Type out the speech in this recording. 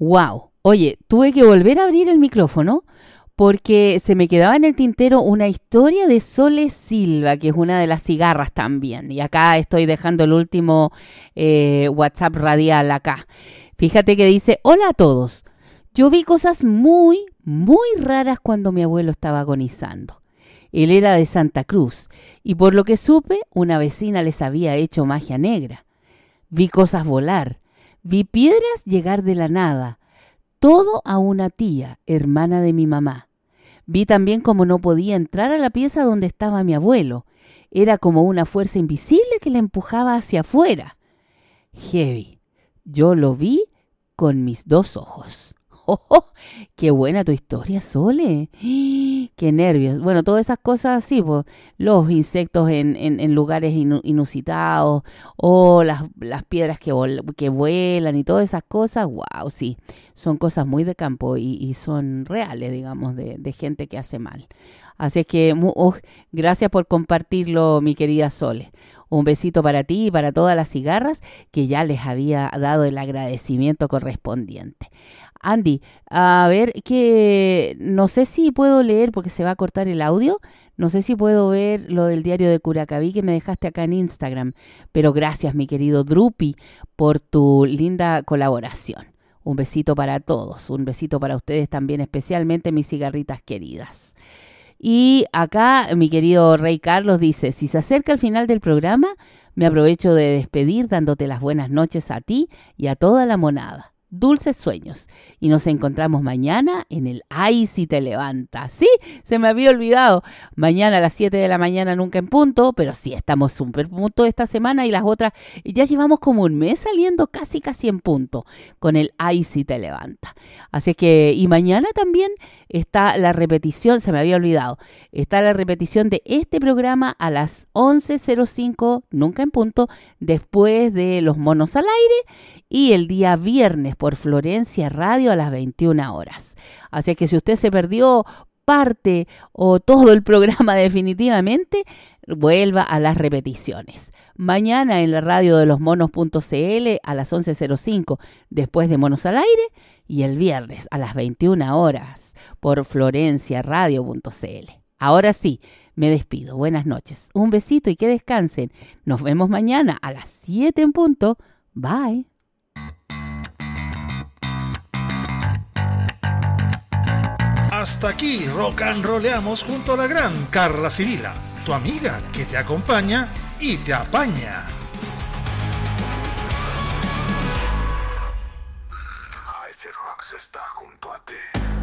Wow. Oye, tuve que volver a abrir el micrófono porque se me quedaba en el tintero una historia de Sole Silva, que es una de las cigarras también. Y acá estoy dejando el último WhatsApp radial acá. Fíjate que dice: hola a todos. Yo vi cosas muy, muy raras cuando mi abuelo estaba agonizando. Él era de Santa Cruz y por lo que supe, una vecina les había hecho magia negra. Vi cosas volar, vi piedras llegar de la nada. Todo a una tía, hermana de mi mamá. Vi también cómo no podía entrar a la pieza donde estaba mi abuelo. Era como una fuerza invisible que le empujaba hacia afuera. Heavy. Yo lo vi con mis 2 ojos. ¡Oh, oh! ¡Qué buena tu historia, Sole! ¡Qué nervios! Bueno, todas esas cosas así, pues, los insectos en lugares inusitados, o las piedras que vuelan y todas esas cosas, ¡wow! Sí, son cosas muy de campo y son reales, digamos, de gente que hace mal. Así es que gracias por compartirlo, mi querida Sole. Un besito para ti y para todas las cigarras que ya les había dado el agradecimiento correspondiente. Andy, a ver, que no sé si puedo leer porque se va a cortar el audio. No sé si puedo ver lo del diario de Curacaví que me dejaste acá en Instagram. Pero gracias, mi querido Drupi, por tu linda colaboración. Un besito para todos. Un besito para ustedes también, especialmente mis cigarritas queridas. Y acá mi querido Rey Carlos dice: si se acerca el final del programa, me aprovecho de despedir dándote las buenas noches a ti y a toda la monada. Dulces sueños. Y nos encontramos mañana en el Ay Si Te Levanta. Sí, se me había olvidado. Mañana a las 7 de la mañana, nunca en punto, pero sí estamos súper punto esta semana y las otras. Ya llevamos como un mes saliendo casi en punto con el Ay Si Te Levanta. Así que, y mañana también está la repetición, se me había olvidado, está la repetición de este programa a las 11:05, nunca en punto, después de Los Monos al Aire, y el día viernes por Florencia Radio a las 21 horas. Así que si usted se perdió parte o todo el programa definitivamente, vuelva a las repeticiones. Mañana en la radio de losmonos.cl a las 11:05 después de Monos al Aire, y el viernes a las 21 horas por florenciaradio.cl. Ahora sí, me despido. Buenas noches. Un besito y que descansen. Nos vemos mañana a las 7 en punto. Bye. Hasta aquí Rock and Rolleamos junto a la gran Carla Sibila, tu amiga que te acompaña y te apaña. Ice Rocks está junto a ti.